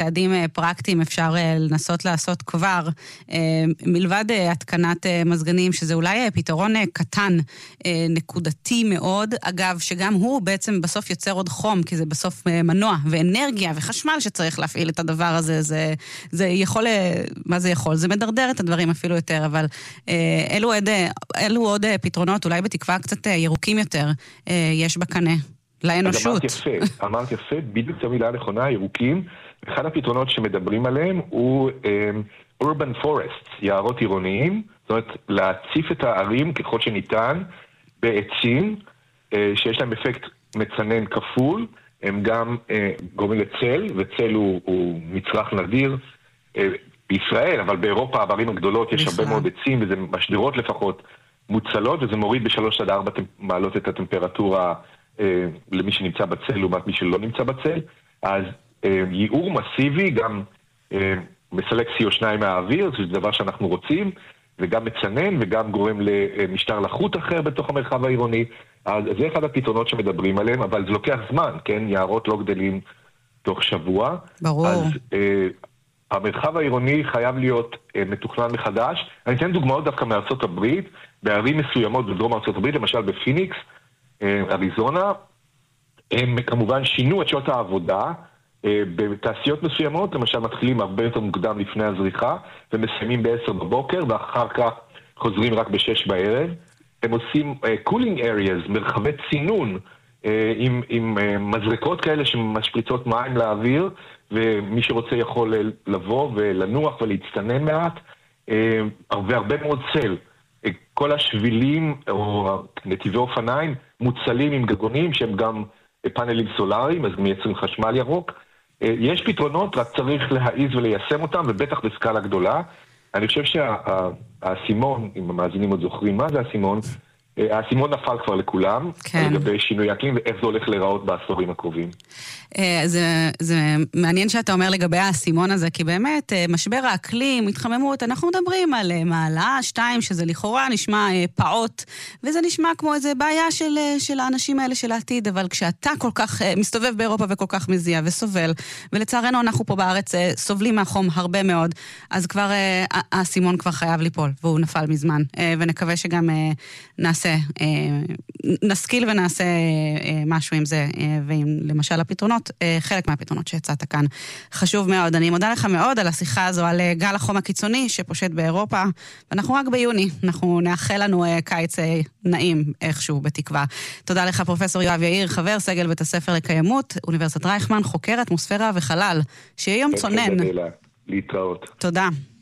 צעדים פרקטיים אפשר לנסות לעשות כבר, מלבד התקנת מזגנים, שזה אולי פתרון קטן, נקודתי מאוד, אגב, שגם הוא בעצם בסוף יוצר עוד חום, כי זה בסוף מנוע ואנרגיה וחשמל שצריך להפעיל את הדבר הזה, זה יכול, מה זה יכול? זה מדרדר את הדברים אפילו יותר, אבל אלו עוד פתרונות, אולי בתקווה קצת ירוקים יותר, יש בקנה. לאנושות. אמרת יפה, בדיוק המילה הנכונה, ירוקים. אחד הפתרונות שמדברים עליהם הוא urban forests, יערות עירוניים, זאת אומרת, להציף את הערים ככל שניתן בעצים, שיש להם אפקט מצנן כפול, הם גם גורמים לצל, וצל הוא מצרך נדיר בישראל, אבל באירופה, בערים הגדולות, יש הרבה מאוד עצים, וזה משדרות לפחות מוצלות, וזה מוריד ב3-4 מעלות את הטמפרטורה למי שנמצא בצל לעומת מי שלא נמצא בצל. אז ייעור מסיבי גם מסלק CO2 מהאוויר, זה דבר שאנחנו רוצים, וגם מצנן וגם גורם למשטר לחות אחר בתוך המרחב העירוני. אז זה אחד הפתרונות שמדברים עליהם, אבל זה לוקח זמן, כן? יערות לא גדלים תוך שבוע. ברור. אז המרחב העירוני חייב להיות מתוכנן מחדש. אני אתן דוגמאות דווקא מארצות הברית, בערים מסוימות בדרום ארצות הברית, למשל בפיניקס, אריזונה, הם כמובן שינו את שעות העבודה בתעשיות מסוימות, למשל מתחילים הרבה יותר מוקדם לפני הזריחה, ומסיימים ב10 בבוקר, ואחר כך חוזרים רק ב6 בערב. הם עושים cooling areas, מרחבי צינון, עם מזרקות כאלה שמשפריצות מים לאוויר, ומי שרוצה יכול לבוא ולנוח ולהצטנן מעט, והרבה מאוד צל. כל השבילים או נתיבי אופניים מוצלים עם גגונים שהם גם פאנלים סולאריים, אז מייצרים חשמל ירוק. יש פתרונות, רק צריך להעיז וליישם אותם, ובטח בסקאלה גדולה. אני חושב שהאסימון, אם המאזינים עוד זוכרים מה זה האסימון, האסימון נפל כבר לכולם, כן. לגבי שינוי אקלים, ואיך זה הולך להיראות בעשורים הקרובים. זה מעניין שאתה אומר לגבי האסימון הזה, כי באמת משבר האקלים, התחממות, אנחנו מדברים על מעלה 2, שזה לכאורה נשמע פעוט, וזה נשמע כמו איזה בעיה של האנשים האלה של העתיד, אבל כשאתה כל כך מסתובב באירופה וכל כך מזיע וסובל, ולצערנו אנחנו פה בארץ סובלים מהחום הרבה מאוד, אז כבר האסימון כבר חייב ליפול, והוא נפל מזמן, ונקווה שגם נשכיל ונעשה משהו עם זה, ועם למשל הפתרונות, חלק מהפתרונות שהצעת כאן. חשוב מאוד. אני מודה לך מאוד על השיחה הזו, על גל החום הקיצוני שפושט באירופה, ואנחנו רק ביוני. אנחנו נאחל לנו קיץ נעים איכשהו בתקווה. תודה לך פרופסור יואב יאיר, חבר סגל בית הספר לקיימות, אוניברסיטת רייכמן, חוקר אטמוספירה וחלל. שיהיה יום צונן. להתראות. תודה.